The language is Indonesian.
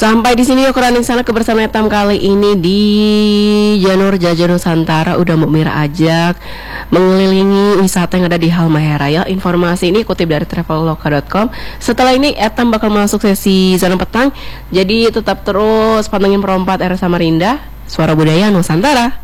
Sampai di sini ukuran sana kebersamaan Etam kali ini di Janur Jajan Nusantara. Udah mau Mira ajak mengelilingi wisata yang ada di Halmahera ya. Informasi ini kutip dari traveloka.com. Setelah ini Etam bakal masuk sesi zona petang. Jadi tetap terus pantengin Pro 4 R Samarinda, Suara Budaya Nusantara.